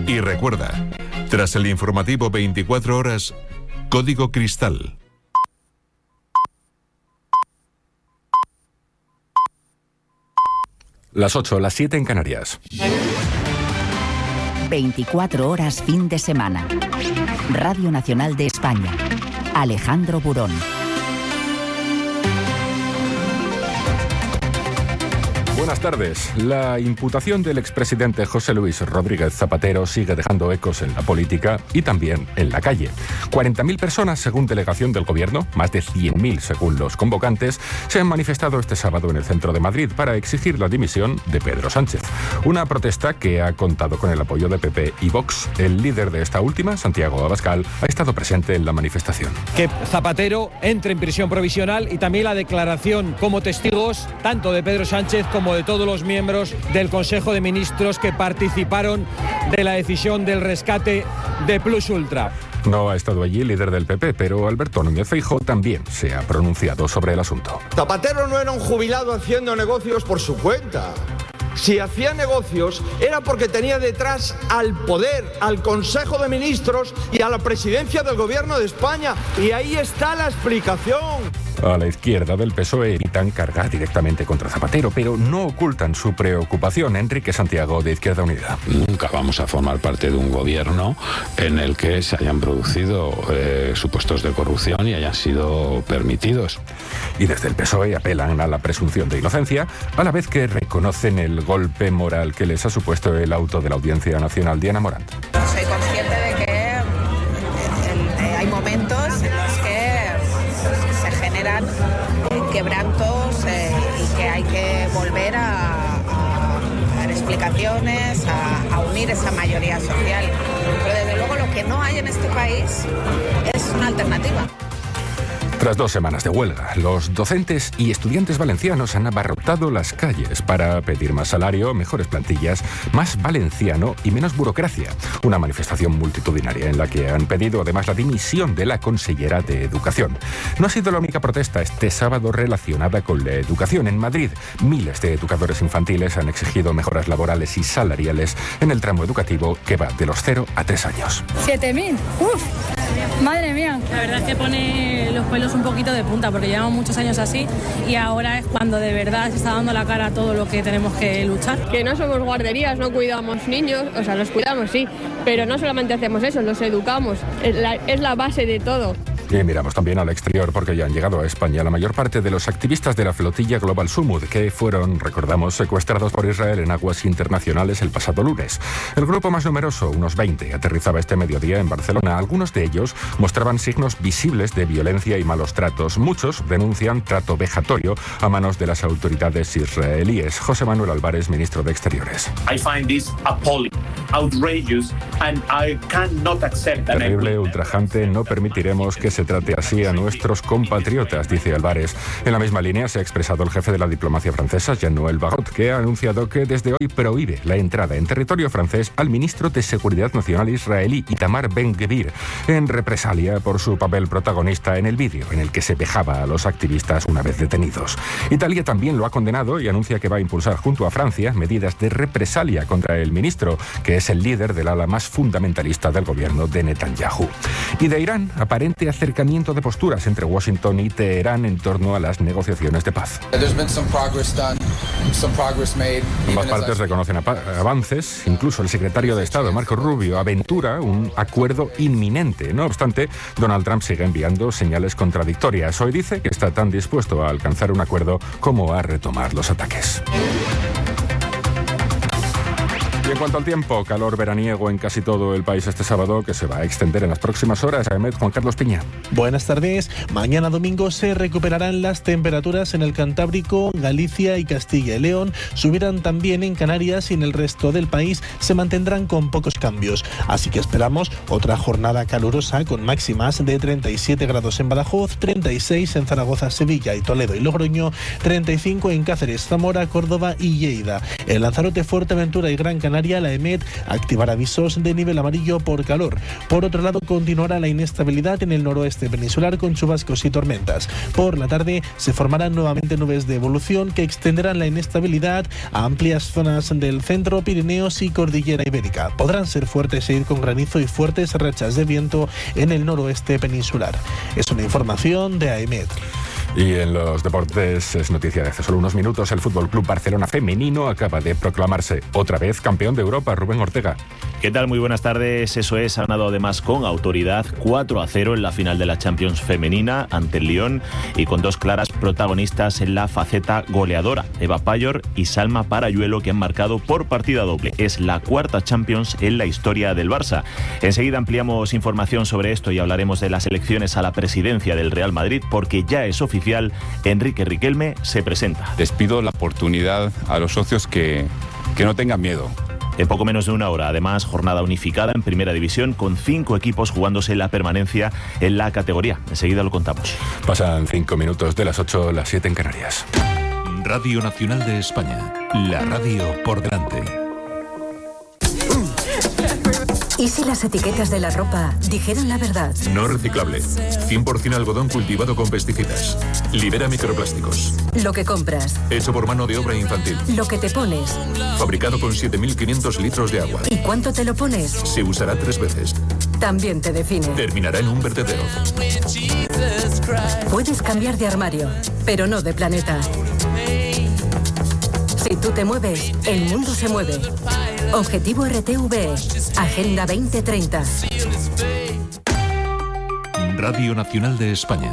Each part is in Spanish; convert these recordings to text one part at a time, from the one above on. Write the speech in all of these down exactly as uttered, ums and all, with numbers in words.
Y recuerda, tras el informativo veinticuatro horas, Código Cristal. Las ocho, las siete en Canarias. veinticuatro horas fin de semana. Radio Nacional de España. Alejandro Burón. Buenas tardes. La imputación del expresidente José Luis Rodríguez Zapatero sigue dejando ecos en la política y también en la calle. cuarenta mil personas, según delegación del Gobierno, más de cien mil según los convocantes, se han manifestado este sábado en el centro de Madrid para exigir la dimisión de Pedro Sánchez. Una protesta que ha contado con el apoyo de P P y Vox. El líder de esta última, Santiago Abascal, ha estado presente en la manifestación. Que Zapatero entre en prisión provisional y también la declaración como testigos tanto de Pedro Sánchez como de todos los miembros del Consejo de Ministros que participaron de la decisión del rescate de Plus Ultra. No ha estado allí el líder del P P, pero Alberto Núñez Feijóo también se ha pronunciado sobre el asunto. Zapatero no era un jubilado haciendo negocios por su cuenta. Si hacía negocios era porque tenía detrás al poder, al Consejo de Ministros y a la presidencia del Gobierno de España. Y ahí está la explicación. A la izquierda del P S O E evitan cargar directamente contra Zapatero, pero no ocultan su preocupación. Enrique Santiago, de Izquierda Unida. Nunca vamos a formar parte de un gobierno en el que se hayan producido eh, supuestos de corrupción y hayan sido permitidos. Y desde el P S O E apelan a la presunción de inocencia, a la vez que reconocen el golpe moral que les ha supuesto el auto de la Audiencia Nacional. Diana Morant. Soy consciente de que el, el, hay momentos en los que se generan eh, quebrantos eh, y que hay que volver a, a dar explicaciones, a, a unir esa mayoría social. Pero desde luego lo que no hay en este país es una alternativa. Tras dos semanas de huelga, los docentes y estudiantes valencianos han abarrotado las calles para pedir más salario, mejores plantillas, más valenciano y menos burocracia. Una manifestación multitudinaria en la que han pedido además la dimisión de la consellera de Educación. No ha sido la única protesta este sábado relacionada con la educación. En Madrid, miles de educadores infantiles han exigido mejoras laborales y salariales en el tramo educativo que va de los cero a tres años. ¿Siete mil? ¡Uf! ¡Madre mía! La verdad es que pone los pelos un poquito de punta porque llevamos muchos años así y ahora es cuando de verdad se está dando la cara a todo lo que tenemos que luchar. Que no somos guarderías, no cuidamos niños, o sea, los cuidamos sí, pero no solamente hacemos eso, los educamos, es la, es la base de todo. Y miramos también al exterior porque ya han llegado a España la mayor parte de los activistas de la flotilla Global Sumud que fueron, recordamos, secuestrados por Israel en aguas internacionales el pasado lunes. El grupo más numeroso, unos veinte, aterrizaba este mediodía en Barcelona. Algunos de ellos mostraban signos visibles de violencia y malos tratos. Muchos denuncian trato vejatorio a manos de las autoridades israelíes. José Manuel Álvarez, ministro de Exteriores. I find this appalling, outrageous, and I cannot accept that. Terrible, ultrajante, no permitiremos que se trate así a nuestros compatriotas, dice Álvarez. En la misma línea se ha expresado el jefe de la diplomacia francesa, Jean-Noël Barrot, que ha anunciado que desde hoy prohíbe la entrada en territorio francés al ministro de Seguridad Nacional israelí, Itamar Ben-Gvir, en represalia por su papel protagonista en el vídeo en el que se vejaba a los activistas una vez detenidos. Italia también lo ha condenado y anuncia que va a impulsar junto a Francia medidas de represalia contra el ministro, que es el líder del ala más fundamentalista del gobierno de Netanyahu. Y de Irán, aparente acercamiento de posturas entre Washington y Teherán en torno a las negociaciones de paz. Ambas partes reconocen avances, incluso el secretario de Estado, Marco Rubio, aventura un acuerdo inminente. No obstante, Donald Trump sigue enviando señales contradictorias. Hoy dice que está tan dispuesto a alcanzar un acuerdo como a retomar los ataques. Y en cuanto al tiempo, calor veraniego en casi todo el país este sábado, que se va a extender en las próximas horas. Ahmed, Juan Carlos Piña. Buenas tardes. Mañana domingo se recuperarán las temperaturas en el Cantábrico, Galicia y Castilla y León. Subirán también en Canarias y en el resto del país se mantendrán con pocos cambios. Así que esperamos otra jornada calurosa con máximas de treinta y siete grados en Badajoz, treinta y seis en Zaragoza, Sevilla y Toledo y Logroño, treinta y cinco en Cáceres, Zamora, Córdoba y Lleida. En Lanzarote, Fuerteventura y Gran Canaria Canaria, la EMET activará avisos de nivel amarillo por calor. Por otro lado, continuará la inestabilidad en el noroeste peninsular con chubascos y tormentas. Por la tarde se formarán nuevamente nubes de evolución que extenderán la inestabilidad a amplias zonas del centro, Pirineos y Cordillera Ibérica. Podrán ser fuertes e ir con granizo y fuertes rachas de viento en el noroeste peninsular. Es una información de AEMET. Y en los deportes es noticia de hace solo unos minutos. El Fútbol Club Barcelona femenino acaba de proclamarse otra vez campeón de Europa. Rubén Ortega. ¿Qué tal? Muy buenas tardes. Eso es, ha ganado además con autoridad cuatro a cero en la final de la Champions femenina ante el Lyon y con dos claras protagonistas en la faceta goleadora, Eva Payor y Salma Parayuelo, que han marcado por partida doble. Es la cuarta Champions en la historia del Barça. Enseguida ampliamos información sobre esto y hablaremos de las elecciones a la presidencia del Real Madrid, porque ya es oficial. Enrique Riquelme se presenta. Les pido la oportunidad a los socios que, que no tengan miedo. En poco menos de una hora, además, jornada unificada en Primera División con cinco equipos jugándose la permanencia en la categoría. Enseguida lo contamos. Pasan cinco minutos de las ocho, las siete en Canarias. Radio Nacional de España, la radio por delante. ¿Y si las etiquetas de la ropa dijeran la verdad? No reciclable, cien por ciento algodón cultivado con pesticidas. Libera microplásticos. Lo que compras. Hecho por mano de obra infantil. Lo que te pones. Fabricado con siete mil quinientos litros de agua. ¿Y cuánto te lo pones? Se usará tres veces. También te define. Terminará en un vertedero. Puedes cambiar de armario, pero no de planeta. Si tú te mueves, el mundo se mueve. Objetivo R T V E, Agenda veinte treinta. Radio Nacional de España.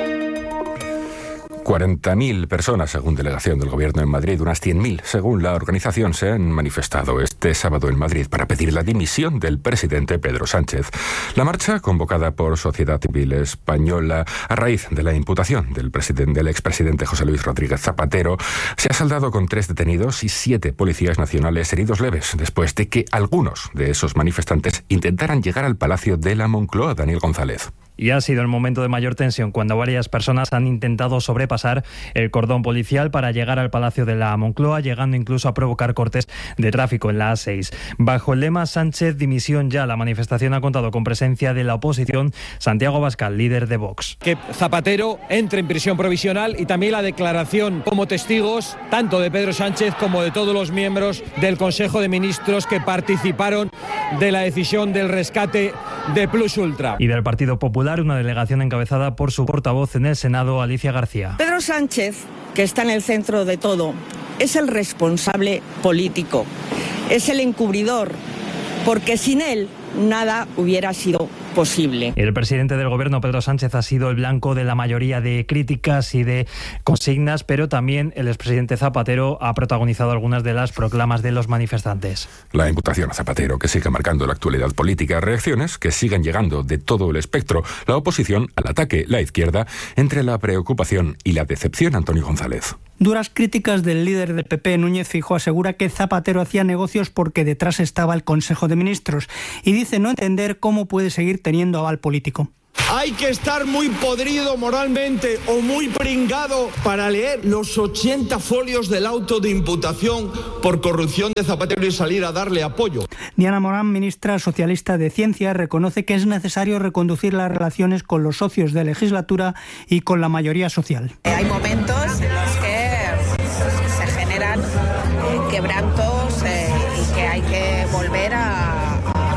cuarenta mil personas, según delegación del Gobierno en Madrid, unas cien mil, según la organización, se han manifestado este sábado en Madrid para pedir la dimisión del presidente Pedro Sánchez. La marcha, convocada por Sociedad Civil Española a raíz de la imputación del, presidente, del expresidente José Luis Rodríguez Zapatero, se ha saldado con tres detenidos y siete policías nacionales heridos leves, después de que algunos de esos manifestantes intentaran llegar al Palacio de la Moncloa. Daniel González. Y ha sido el momento de mayor tensión cuando varias personas han intentado sobrepasar el cordón policial para llegar al Palacio de la Moncloa, llegando incluso a provocar cortes de tráfico en la A seis. Bajo el lema Sánchez dimisión ya, la manifestación ha contado con presencia de la oposición. Santiago Abascal, líder de Vox. Que Zapatero entre en prisión provisional y también la declaración como testigos tanto de Pedro Sánchez como de todos los miembros del Consejo de Ministros que participaron de la decisión del rescate de Plus Ultra. Y del Partido Popular, una delegación encabezada por su portavoz en el Senado, Alicia García. Pedro Sánchez, que está en el centro de todo, es el responsable político, es el encubridor, porque sin él nada hubiera sido posible. El presidente del Gobierno, Pedro Sánchez, ha sido el blanco de la mayoría de críticas y de consignas, pero también el expresidente Zapatero ha protagonizado algunas de las proclamas de los manifestantes. La imputación a Zapatero, que sigue marcando la actualidad política, reacciones que siguen llegando de todo el espectro, la oposición al ataque, la izquierda, entre la preocupación y la decepción. Antonio González. Duras críticas del líder del P P, Núñez Feijóo, asegura que Zapatero hacía negocios porque detrás estaba el Consejo de Ministros y dice no entender cómo puede seguir teniendo aval político. Hay que estar muy podrido moralmente o muy pringado para leer los ochenta folios del auto de imputación por corrupción de Zapatero y salir a darle apoyo. Diana Morán, ministra socialista de Ciencia, reconoce que es necesario reconducir las relaciones con los socios de legislatura y con la mayoría social. Hay momentos en los que pues, se generan eh, quebrantos eh, y que hay que volver a,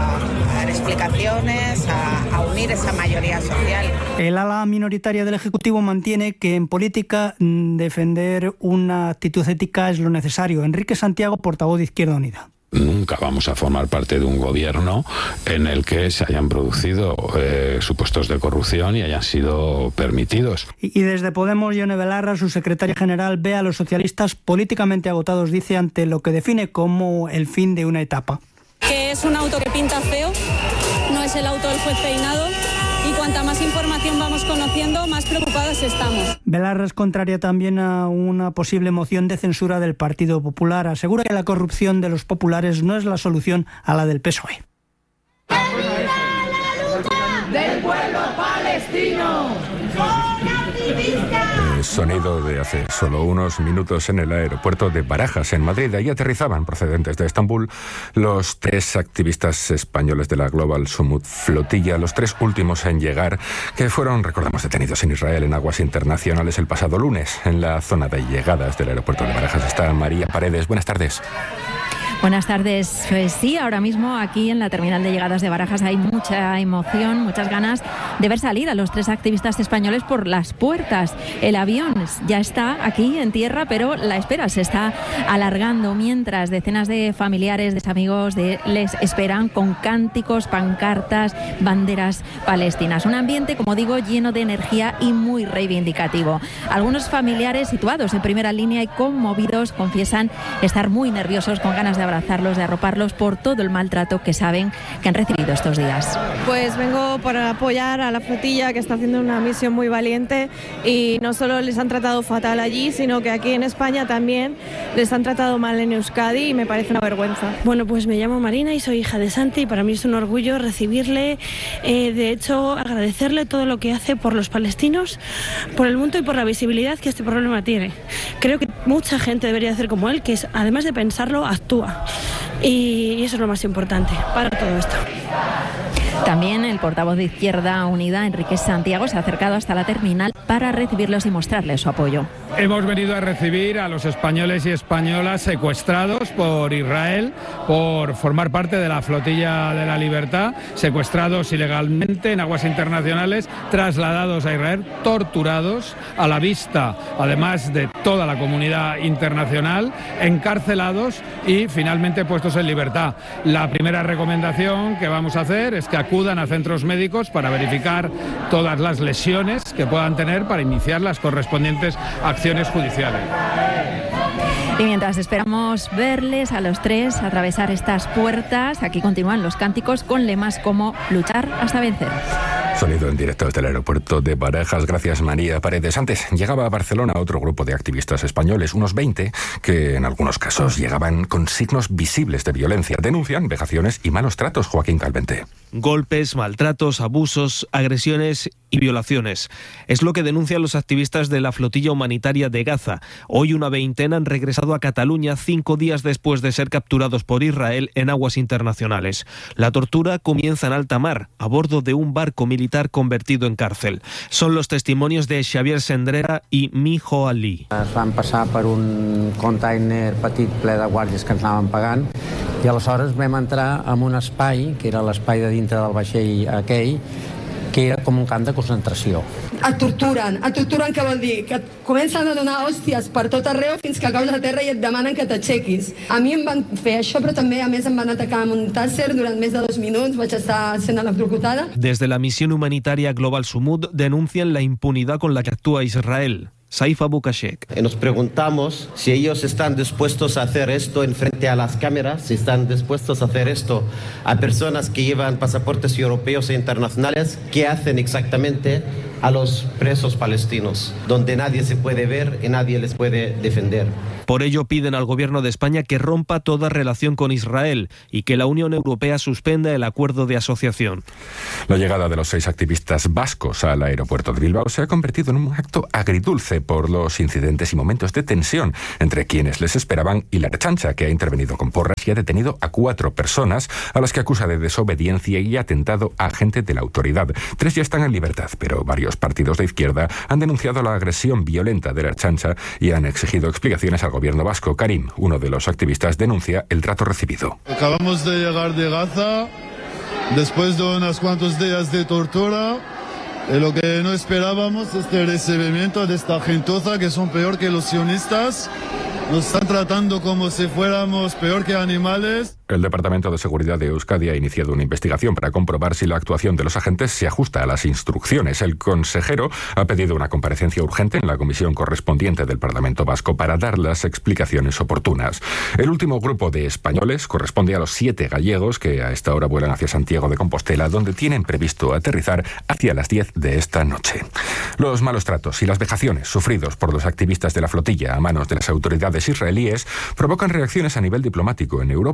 a dar explicaciones, a, a unir esa mayoría social. El ala minoritaria del Ejecutivo mantiene que en política defender una actitud ética es lo necesario. Enrique Santiago, portavoz de Izquierda Unida. Nunca vamos a formar parte de un gobierno en el que se hayan producido eh, supuestos de corrupción y hayan sido permitidos. Y, y desde Podemos, Ione Belarra, su secretaria general, ve a los socialistas políticamente agotados, dice, ante lo que define como el fin de una etapa. Que es un auto que pinta feo, no es el auto del juez Peinado. Y cuanta más información vamos conociendo, más preocupados estamos. Belarra es contraria también a una posible moción de censura del Partido Popular. Asegura que la corrupción de los populares no es la solución a la del P S O E. ¡Del pueblo palestino! ¡Con activistas! El sonido de hace solo unos minutos en el aeropuerto de Barajas, en Madrid. Ahí aterrizaban, procedentes de Estambul, los tres activistas españoles de la Global Summit Flotilla, los tres últimos en llegar, que fueron, recordamos, detenidos en Israel en aguas internacionales el pasado lunes. En la zona de llegadas del aeropuerto de Barajas está María Paredes. Buenas tardes. Buenas tardes. Pues sí, ahora mismo aquí en la terminal de llegadas de Barajas hay mucha emoción, muchas ganas de ver salir a los tres activistas españoles por las puertas. El avión ya está aquí en tierra, pero la espera se está alargando mientras decenas de familiares, de amigos de, les esperan con cánticos, pancartas, banderas palestinas. Un ambiente, como digo, lleno de energía y muy reivindicativo. Algunos familiares situados en primera línea y conmovidos confiesan estar muy nerviosos, con ganas de abrazarlos, de arroparlos por todo el maltrato que saben que han recibido estos días. Pues vengo para apoyar a la flotilla, que está haciendo una misión muy valiente, y no solo les han tratado fatal allí, sino que aquí en España también les han tratado mal en Euskadi, y me parece una vergüenza. Bueno, pues me llamo Marina y soy hija de Santi, y para mí es un orgullo recibirle, eh, de hecho agradecerle todo lo que hace por los palestinos, por el mundo y por la visibilidad que este problema tiene. Creo que mucha gente debería hacer como él, que es, además de pensarlo, actúa. Y eso es lo más importante para todo esto. También el portavoz de Izquierda Unida, Enrique Santiago, se ha acercado hasta la terminal para recibirlos y mostrarles su apoyo. Hemos venido a recibir a los españoles y españolas secuestrados por Israel por formar parte de la Flotilla de la Libertad, secuestrados ilegalmente en aguas internacionales, trasladados a Israel, torturados a la vista, además de toda la comunidad internacional, encarcelados y finalmente puestos en libertad. La primera recomendación que vamos a hacer es que acudan a centros médicos para verificar todas las lesiones que puedan tener para iniciar las correspondientes acciones judiciales. Y mientras esperamos verles a los tres atravesar estas puertas, aquí continúan los cánticos con lemas como luchar hasta vencer. Sonido en directo desde el aeropuerto de Barajas. Gracias, María Paredes. Antes llegaba a Barcelona otro grupo de activistas españoles, unos veinte, que en algunos casos llegaban con signos visibles de violencia. Denuncian vejaciones y malos tratos. Joaquín Calvente. Golpes, maltratos, abusos, agresiones y violaciones. Es lo que denuncian los activistas de la flotilla humanitaria de Gaza. Hoy una veintena han regresado a Cataluña cinco días después de ser capturados por Israel en aguas internacionales. La tortura comienza en alta mar, a bordo de un barco militar convertido en cárcel. Son los testimonios de Xavier Sendrera i Mijo Ali. Es van passar per un container petit ple de guàrdies que ens anaven pagant, i aleshores vam entrar en un espai, que era l'espai de dintre del vaixell aquell, que era com un camp de concentració. Et torturen. Et torturen què vol dir? Que et comencen a donar hòsties per tot arreu fins que caus a terra i et demanen que t'aixequis. A mi em van fer això, però també a més em van atacar amb un tàser durant més de dos minuts. Vaig estar sent electrocutada. Desde la misión humanitaria Global Summit denuncian la impunidad con la que actúa Israel. Saifa Bukashek. Nos preguntamos si ellos están dispuestos a hacer esto en frente a las cámaras, si están dispuestos a hacer esto a personas que llevan pasaportes europeos e internacionales, ¿qué hacen exactamente a los presos palestinos, donde nadie se puede ver y nadie les puede defender? Por ello piden al gobierno de España que rompa toda relación con Israel y que la Unión Europea suspenda el acuerdo de asociación. La llegada de los seis activistas vascos al aeropuerto de Bilbao se ha convertido en un acto agridulce por los incidentes y momentos de tensión entre quienes les esperaban y la Ertzaintza, que ha intervenido con porras y ha detenido a cuatro personas a las que acusa de desobediencia y atentado a agente de la autoridad. Tres ya están en libertad, pero varios partidos de izquierda han denunciado la agresión violenta de la Ertzaintza y han exigido explicaciones al gobierno vasco. Karim, uno de los activistas, denuncia el trato recibido. Acabamos de llegar de Gaza después de unos cuantos días de tortura. Y lo que no esperábamos es el recibimiento de esta gentuza, que son peor que los sionistas. Nos están tratando como si fuéramos peor que animales. El Departamento de Seguridad de Euskadi ha iniciado una investigación para comprobar si la actuación de los agentes se ajusta a las instrucciones. El consejero ha pedido una comparecencia urgente en la comisión correspondiente del Parlamento Vasco para dar las explicaciones oportunas. El último grupo de españoles corresponde a los siete gallegos que a esta hora vuelan hacia Santiago de Compostela, donde tienen previsto aterrizar hacia las diez de esta noche. Los malos tratos y las vejaciones sufridos por los activistas de la flotilla a manos de las autoridades israelíes provocan reacciones a nivel diplomático en Europa.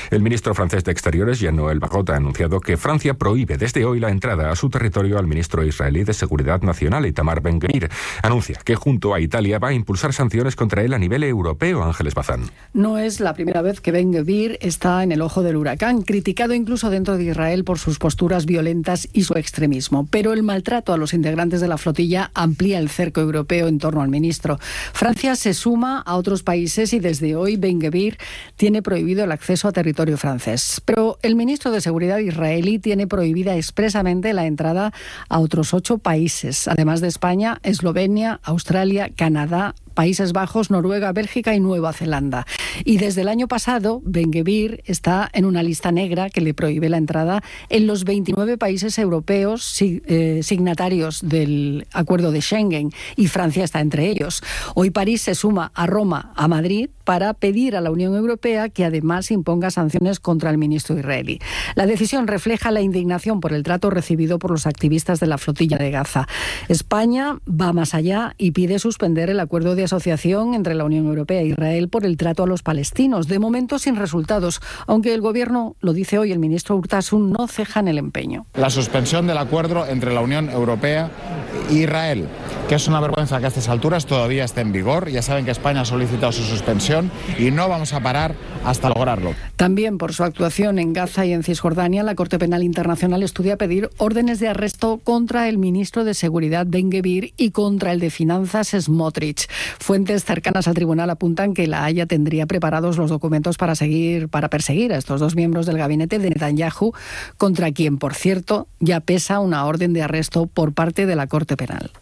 El ministro francés de Exteriores, Jean-Noël Barrot, ha anunciado que Francia prohíbe desde hoy la entrada a su territorio al ministro israelí de Seguridad Nacional, Itamar Ben-Gvir. Anuncia que junto a Italia va a impulsar sanciones contra él a nivel europeo. Ángeles Bazán. No es la primera vez que Ben-Gvir está en el ojo del huracán, criticado incluso dentro de Israel por sus posturas violentas y su extremismo. Pero el maltrato a los integrantes de la flotilla amplía el cerco europeo en torno al ministro. Francia se suma a otros países y desde hoy Ben-Gvir tiene prohibido el acceso a territorio francés. Pero el ministro de Seguridad israelí tiene prohibida expresamente la entrada a otros ocho países, además de España, Eslovenia, Australia, Canadá, Países Bajos, Noruega, Bélgica y Nueva Zelanda. Y desde el año pasado, Ben-Gvir está en una lista negra que le prohíbe la entrada en los veintinueve países europeos signatarios del acuerdo de Schengen, y Francia está entre ellos. Hoy París se suma a Roma, a Madrid, para pedir a la Unión Europea que además imponga sanciones contra el ministro israelí. La decisión refleja la indignación por el trato recibido por los activistas de la flotilla de Gaza. España va más allá y pide suspender el acuerdo de asociación entre la Unión Europea e Israel por el trato a los palestinos, de momento sin resultados, aunque el gobierno, lo dice hoy el ministro Urtasun, no ceja en el empeño. La suspensión del acuerdo entre la Unión Europea e Israel, que es una vergüenza que a estas alturas todavía esté en vigor. Ya saben que España ha solicitado su suspensión y no vamos a parar hasta lograrlo. También por su actuación en Gaza y en Cisjordania, la Corte Penal Internacional estudia pedir órdenes de arresto contra el ministro de Seguridad Ben-Gvir y contra el de Finanzas Smotrich. Fuentes cercanas al tribunal apuntan que La Haya tendría preparados los documentos para seguir, para perseguir a estos dos miembros del gabinete de Netanyahu, contra quien, por cierto, ya pesa una orden de arresto por parte de la Corte Penal.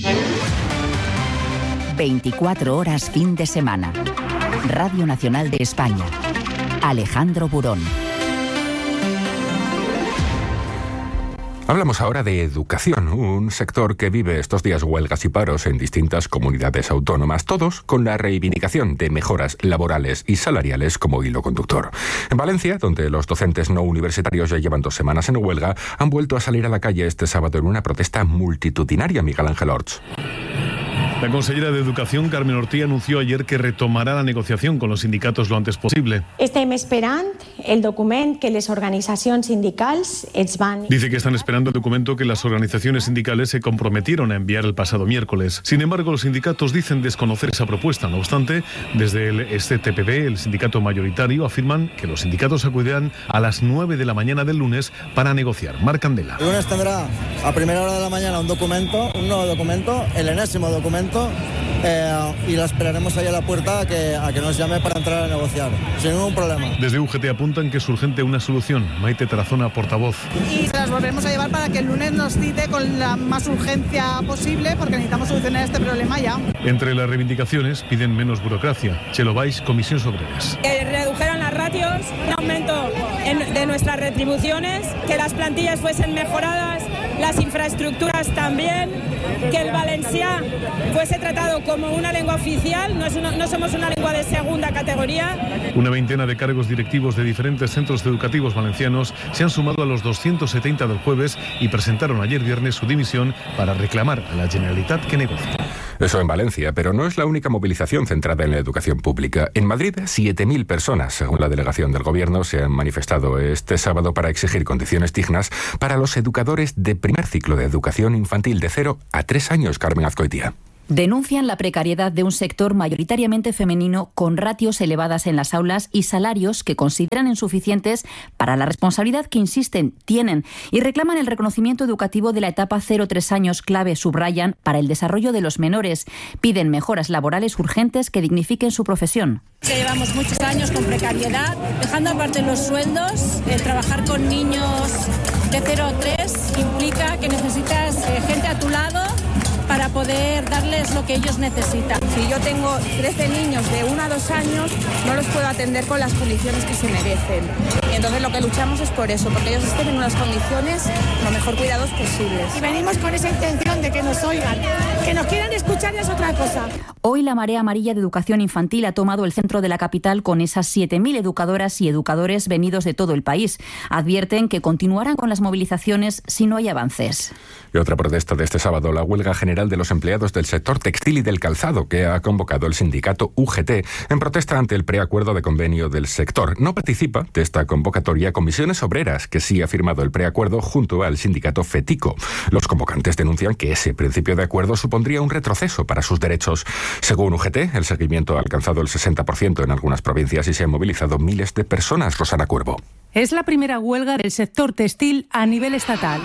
veinticuatro horas fin de semana. Radio Nacional de España. Alejandro Burón. Hablamos ahora de educación, un sector que vive estos días huelgas y paros en distintas comunidades autónomas, todos con la reivindicación de mejoras laborales y salariales como hilo conductor. En Valencia, donde los docentes no universitarios ya llevan dos semanas en huelga, han vuelto a salir a la calle este sábado en una protesta multitudinaria. Miguel Ángel Orts. La consellera de Educación, Carmen Ortí, anunció ayer que retomará la negociación con los sindicatos lo antes possible. Estem esperant el document que les organizacions sindicals ens van... Dice que están esperando el documento que las organizaciones sindicales se comprometieron a enviar el pasado miércoles. Sin embargo, los sindicatos dicen desconocer esa propuesta. No obstante, desde el S T P B, el sindicato mayoritario, afirman que los sindicatos acudirán a las nueve de la mañana del lunes para negociar. Marc Candela. El lunes tendrá a primera hora de la mañana un documento, un nuevo documento, el enésimo documento, Eh, y la esperaremos ahí a la puerta a que, a que nos llame para entrar a negociar, sin ningún problema. Desde U G T apuntan que es urgente una solución. Maite Tarazona, portavoz. Y se las volveremos a llevar para que el lunes nos cite con la más urgencia posible, porque necesitamos solucionar este problema ya. Entre las reivindicaciones piden menos burocracia. Chelo Baix, Comisiones Obreras. Que redujeran las ratios, un aumento en, de nuestras retribuciones, que las plantillas fuesen mejoradas, las infraestructuras también, que el valencià fuese tratado como una lengua oficial, no, es una, no somos una lengua de segunda categoría. Una veintena de cargos directivos de diferentes centros educativos valencianos se han sumado a los doscientos setenta del jueves y presentaron ayer viernes su dimisión para reclamar a la Generalitat que negocie. Eso en Valencia, pero no es la única movilización centrada en la educación pública. En Madrid, siete mil personas, según la delegación del Gobierno, se han manifestado este sábado para exigir condiciones dignas para los educadores de primer ciclo de educación infantil de cero a tres años. Carmen Azcoitia. Denuncian la precariedad de un sector mayoritariamente femenino con ratios elevadas en las aulas y salarios que consideran insuficientes para la responsabilidad que insisten tienen y reclaman el reconocimiento educativo de la etapa cero a tres años clave, subrayan, para el desarrollo de los menores. Piden mejoras laborales urgentes que dignifiquen su profesión. Que llevamos muchos años con precariedad, dejando aparte los sueldos, el trabajar con niños de cero a tres implica que necesitas eh, gente a tu lado para poder darles lo que ellos necesitan. Si yo tengo trece niños de uno a dos años, no los puedo atender con las condiciones que se merecen. Y entonces lo que luchamos es por eso, porque ellos estén en unas condiciones lo mejor cuidados posibles. Y venimos con esa intención de que nos oigan, que nos quieran escuchar ya es otra cosa. Hoy la Marea Amarilla de Educación Infantil ha tomado el centro de la capital con esas siete mil educadoras y educadores venidos de todo el país. Advierten que continuarán con las movilizaciones si no hay avances. Y otra protesta de este sábado, la huelga general de los empleados del sector textil y del calzado, que ha convocado el sindicato U G T en protesta ante el preacuerdo de convenio del sector. No participa de esta convocatoria Comisiones Obreras, que sí ha firmado el preacuerdo junto al sindicato FETICO. Los convocantes denuncian que ese principio de acuerdo supondría un retroceso para sus derechos. Según U G T, el seguimiento ha alcanzado el sesenta por ciento en algunas provincias y se han movilizado miles de personas. Rosana Cuervo. Es la primera huelga del sector textil a nivel estatal.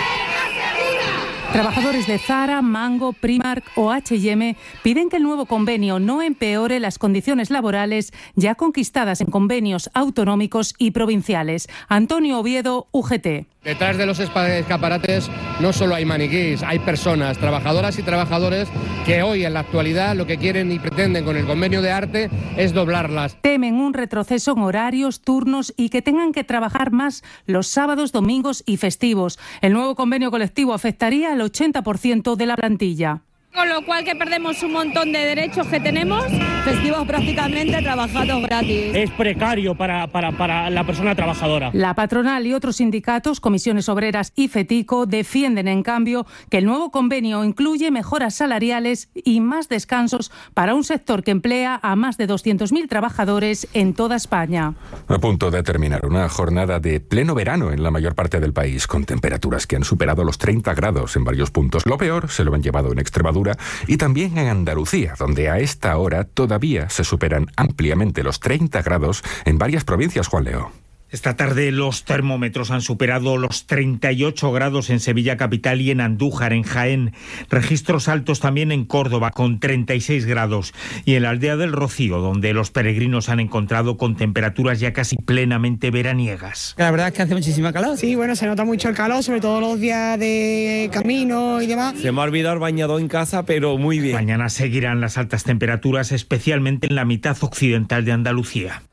Trabajadores de Zara, Mango, Primark o H y M piden que el nuevo convenio no empeore las condiciones laborales ya conquistadas en convenios autonómicos y provinciales. Antonio Oviedo, U G T. Detrás de los escaparates no solo hay maniquís, hay personas, trabajadoras y trabajadores que hoy en la actualidad lo que quieren y pretenden con el convenio de arte es doblarlas. Temen un retroceso en horarios, turnos y que tengan que trabajar más los sábados, domingos y festivos. El nuevo convenio colectivo afectaría al ochenta por ciento de la plantilla. Con lo cual que perdemos un montón de derechos que tenemos. Festivos prácticamente trabajados gratis. Es precario para, para, para la persona trabajadora. La patronal y otros sindicatos, Comisiones Obreras y FETICO, defienden en cambio que el nuevo convenio incluye mejoras salariales y más descansos para un sector que emplea a más de doscientos mil trabajadores en toda España. A punto de terminar una jornada de pleno verano en la mayor parte del país, con temperaturas que han superado los treinta grados en varios puntos. Lo peor se lo han llevado en Extremadura y también en Andalucía, donde a esta hora todavía se superan ampliamente los treinta grados en varias provincias, Juan Leo. Esta tarde los termómetros han superado los treinta y ocho grados en Sevilla capital y en Andújar, en Jaén. Registros altos también en Córdoba, con treinta y seis grados. Y en la aldea del Rocío, donde los peregrinos han encontrado con temperaturas ya casi plenamente veraniegas. La verdad es que hace muchísima calor. Sí, bueno, se nota mucho el calor, sobre todo los días de camino y demás. Se me ha olvidado el bañador en casa, pero muy bien. Mañana seguirán las altas temperaturas, especialmente en la mitad occidental de Andalucía.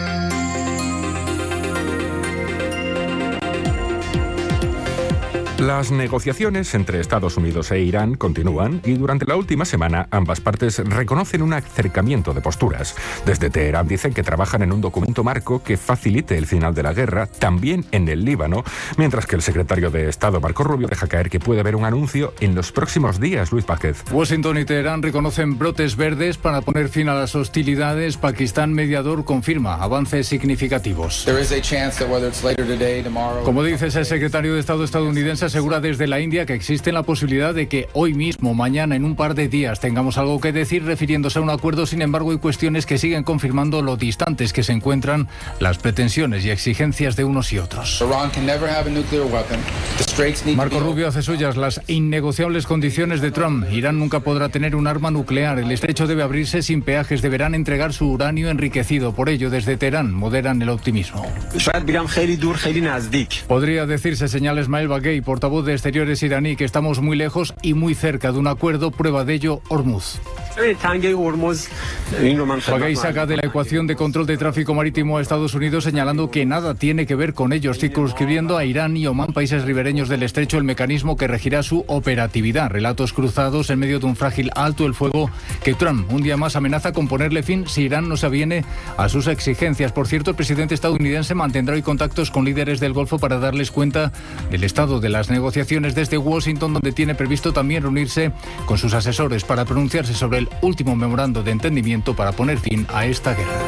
Las negociaciones entre Estados Unidos e Irán continúan y durante la última semana ambas partes reconocen un acercamiento de posturas. Desde Teherán dicen que trabajan en un documento marco que facilite el final de la guerra, también en el Líbano, mientras que el secretario de Estado, Marco Rubio, deja caer que puede haber un anuncio en los próximos días. Luis Vázquez. Washington y Teherán reconocen brotes verdes para poner fin a las hostilidades. Pakistán, mediador, confirma avances significativos. Como dices, el secretario de Estado estadounidense asegura desde la India que existe la posibilidad de que hoy mismo, mañana, en un par de días, tengamos algo que decir refiriéndose a un acuerdo. Sin embargo, hay cuestiones que siguen confirmando lo distantes que se encuentran las pretensiones y exigencias de unos y otros. Marco Rubio hace suyas las innegociables condiciones de Trump. Irán nunca podrá tener un arma nuclear. El estrecho debe abrirse sin peajes. Deberán entregar su uranio enriquecido. Por ello, desde Teherán moderan el optimismo. Podría decirse, señala Ismail Baghei, portavoz de Exteriores iraní, que estamos muy lejos y muy cerca de un acuerdo. Prueba de ello, Hormuz. Baghei saca de la ecuación de control de tráfico marítimo a Estados Unidos, señalando que nada tiene que ver con ellos, circunscribiendo a Irán y Omán, países ribereños del estrecho, el mecanismo que regirá su operatividad. Relatos cruzados en medio de un frágil alto el fuego que Trump un día más amenaza con ponerle fin si Irán no se aviene a sus exigencias. Por cierto, el presidente estadounidense mantendrá hoy contactos con líderes del Golfo para darles cuenta del estado de las negociaciones desde Washington, donde tiene previsto también reunirse con sus asesores para pronunciarse sobre el último memorando de entendimiento para poner fin a esta guerra.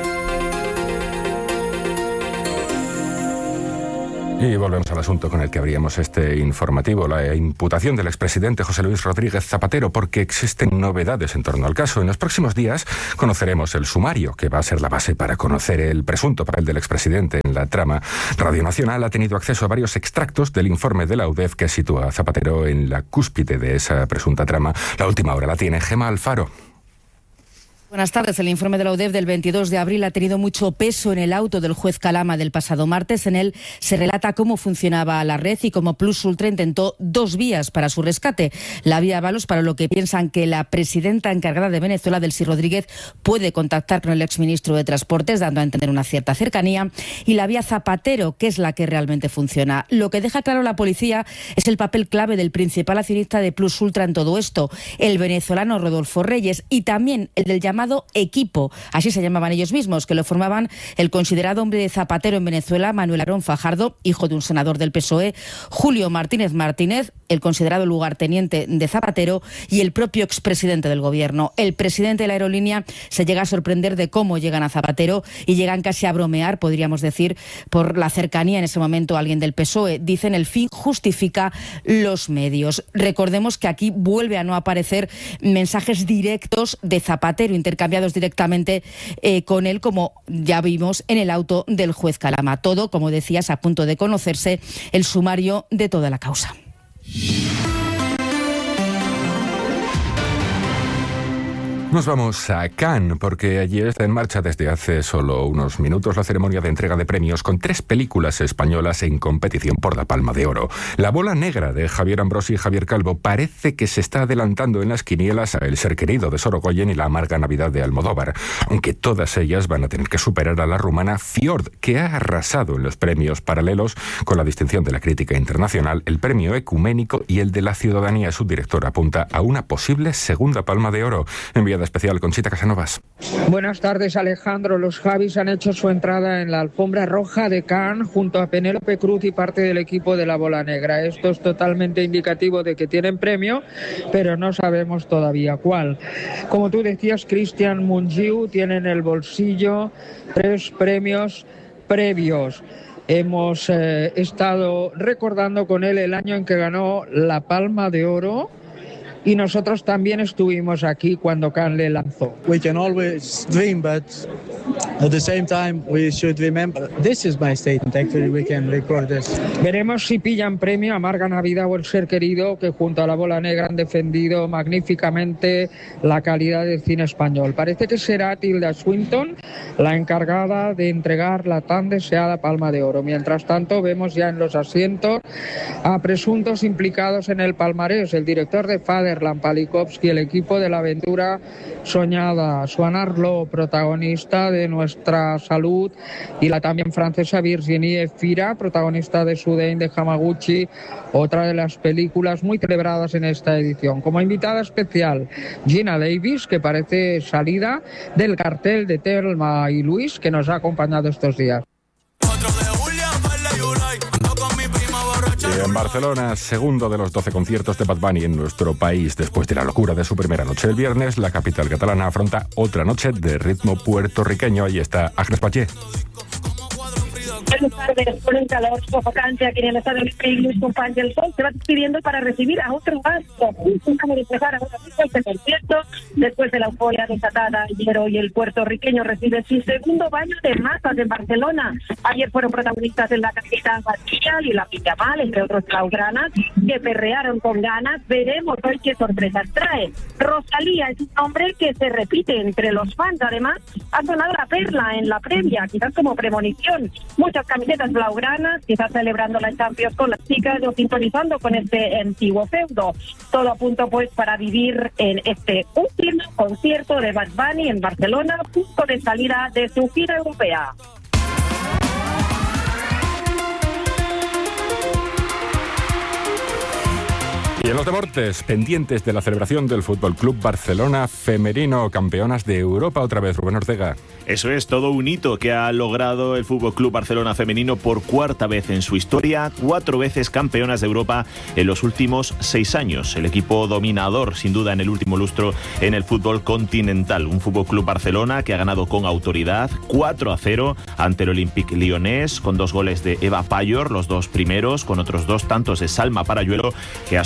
Y volvemos al asunto con el que abríamos este informativo, la imputación del expresidente José Luis Rodríguez Zapatero, porque existen novedades en torno al caso. En los próximos días conoceremos el sumario, que va a ser la base para conocer el presunto papel del expresidente en la trama. Radio Nacional ha tenido acceso a varios extractos del informe de la U D E F que sitúa a Zapatero en la cúspide de esa presunta trama. La última hora la tiene Gemma Alfaro. Buenas tardes. El informe de la U D E F del veintidós de abril ha tenido mucho peso en el auto del juez Calama del pasado martes. En él se relata cómo funcionaba la red y cómo Plus Ultra intentó dos vías para su rescate. La vía Avalos, para lo que piensan que la presidenta encargada de Venezuela, Delcy Rodríguez, puede contactar con el exministro de Transportes, dando a entender una cierta cercanía. Y la vía Zapatero, que es la que realmente funciona. Lo que deja claro la policía es el papel clave del principal accionista de Plus Ultra en todo esto, el venezolano Rodolfo Reyes, y también el del llamado Equipo, así se llamaban ellos mismos, que lo formaban el considerado hombre de Zapatero en Venezuela, Manuel Aarón Fajardo, hijo de un senador del P S O E, Julio Martínez Martínez, el considerado lugarteniente de Zapatero, y el propio expresidente del gobierno. El presidente de la aerolínea se llega a sorprender de cómo llegan a Zapatero y llegan casi a bromear, podríamos decir, por la cercanía en ese momento a alguien del P S O E. Dicen, el fin justifica los medios. Recordemos que aquí vuelve a no aparecer mensajes directos de Zapatero, intercambiados directamente eh, con él, como ya vimos en el auto del juez Calama. Todo, como decías, a punto de conocerse el sumario de toda la causa. Nos vamos a Cannes, porque allí está en marcha desde hace solo unos minutos la ceremonia de entrega de premios con tres películas españolas en competición por la Palma de Oro. La bola negra de Javier Ambrosi y Javier Calvo parece que se está adelantando en las quinielas a El ser querido de Sorogoyen y La amarga Navidad de Almodóvar, aunque todas ellas van a tener que superar a la rumana Fjord, que ha arrasado en los premios paralelos con la distinción de la crítica internacional, el premio ecuménico y el de la ciudadanía. Su director apunta a una posible segunda Palma de Oro. Enviada especial Conchita Casanovas. Buenas tardes, Alejandro. Los Javis han hecho su entrada en la alfombra roja de Cannes junto a Penélope Cruz y parte del equipo de la Bola Negra. Esto es totalmente indicativo de que tienen premio, pero no sabemos todavía cuál. Como tú decías, Christian Mungiu tiene en el bolsillo tres premios previos. Hemos eh, estado recordando con él el año en que ganó la Palma de Oro, y nosotros también estuvimos aquí cuando Cannes le lanzó. We can always dream, but at the same time we should remember this is my statement. Actually, we can record this. Veremos si pillan premio Amarga Navidad o El ser querido, que junto a la Bola Negra han defendido magníficamente la calidad del cine español. Parece que será Tilda Swinton la encargada de entregar la tan deseada Palma de Oro. Mientras tanto, vemos ya en los asientos a presuntos implicados en el palmarés, el director de Fader, Lampalikovsky, el equipo de la aventura soñada, Swan Arlo, protagonista de Nuestra Salud, y la también francesa Virginie Efira, protagonista de Soudain de Hamaguchi, otra de las películas muy celebradas en esta edición. Como invitada especial, Gina Davis, que parece salida del cartel de Thelma y Luis, que nos ha acompañado estos días. Y en Barcelona, segundo de los doce conciertos de Bad Bunny en nuestro país. Después de la locura de su primera noche el viernes, la capital catalana afronta otra noche de ritmo puertorriqueño. Ahí está Agnes Paché. Buenas tardes, con el calor sofocante aquí en el estadio Luis Companys del Sol se va despidiendo para recibir a otro gasto. Vamos a empezar ahora mismo este concierto después de la euforia desatada ayer. Hoy el puertorriqueño recibe su segundo baño de masas en Barcelona. Ayer fueron protagonistas en la capital Batilla y la Pillamal, entre otros blaugranas, que perrearon con ganas. Veremos hoy qué sorpresas trae. Rosalía es un nombre que se repite entre los fans. Además, ha sonado la perla en la previa, quizás como premonición. Muchas camisetas blaugranas, quizás celebrando la Champions con las chicas o sintonizando con este antiguo feudo. Todo a punto pues para vivir en este último concierto de Bad Bunny en Barcelona, punto de salida de su gira europea. Y en los deportes, pendientes de la celebración del Fútbol Club Barcelona femenino, campeonas de Europa otra vez, Rubén Ortega. Eso es todo un hito que ha logrado el Fútbol Club Barcelona femenino por cuarta vez en su historia, cuatro veces campeonas de Europa en los últimos seis años. El equipo dominador, sin duda, en el último lustro en el fútbol continental. Un Fútbol Club Barcelona que ha ganado con autoridad cuatro a cero ante el Olympique Lyonnais, con dos goles de Eva Payor, los dos primeros, con otros dos tantos de Salma Parayuelo, que ha supuesto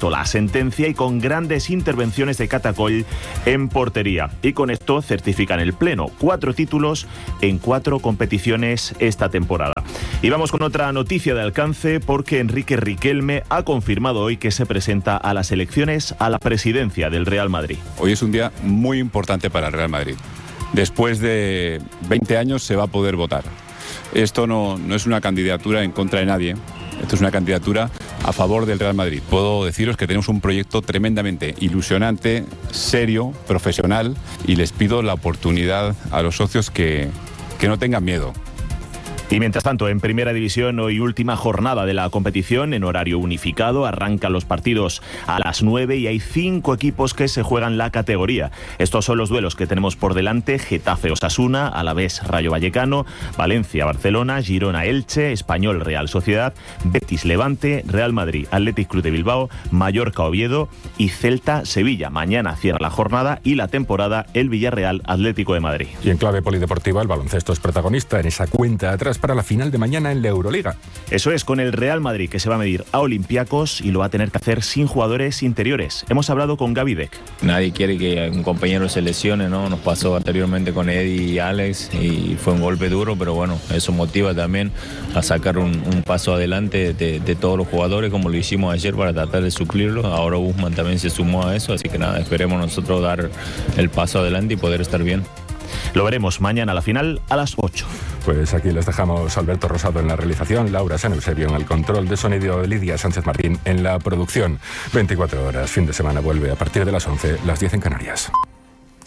visto la sentencia y con grandes intervenciones de Catacoll en portería. Y con esto certifican el pleno. Cuatro títulos en cuatro competiciones esta temporada. Y vamos con otra noticia de alcance, porque Enrique Riquelme ha confirmado hoy que se presenta a las elecciones a la presidencia del Real Madrid. Hoy es un día muy importante para el Real Madrid. Después de veinte años se va a poder votar. Esto no, no es una candidatura en contra de nadie, esto es una candidatura a favor del Real Madrid. Puedo deciros que tenemos un proyecto tremendamente ilusionante, serio, profesional, y les pido la oportunidad a los socios que, que no tengan miedo. Y mientras tanto, en Primera División, hoy última jornada de la competición en horario unificado. Arrancan los partidos a las nueve y hay cinco equipos que se juegan la categoría. Estos son los duelos que tenemos por delante: Getafe-Osasuna, Alavés-Rayo Vallecano, Valencia-Barcelona, Girona-Elche, Español-Real Sociedad, Betis-Levante, Real Madrid-Athletic Club de Bilbao, Mallorca-Oviedo y Celta-Sevilla. Mañana cierra la jornada y la temporada el Villarreal-Atlético de Madrid. Y en clave polideportiva, el baloncesto es protagonista en esa cuenta atrás para la final de mañana en la Euroliga. Eso es, con el Real Madrid, que se va a medir a Olympiacos y lo va a tener que hacer sin jugadores interiores. Hemos hablado con Gaby Deck. Nadie quiere que un compañero se lesione, ¿no? Nos pasó anteriormente con Eddie y Alex y fue un golpe duro, pero bueno, eso motiva también a sacar un, un paso adelante de, de todos los jugadores, como lo hicimos ayer, para tratar de suplirlo. Ahora Guzmán también se sumó a eso, así que nada, esperemos nosotros dar el paso adelante y poder estar bien. Lo veremos mañana a la final a las ocho. Pues aquí les dejamos Alberto Rosado en la realización, Laura San Eusebio en el control de sonido, Lidia Sánchez Martín en la producción. veinticuatro horas, fin de semana vuelve a partir de las once, las diez en Canarias.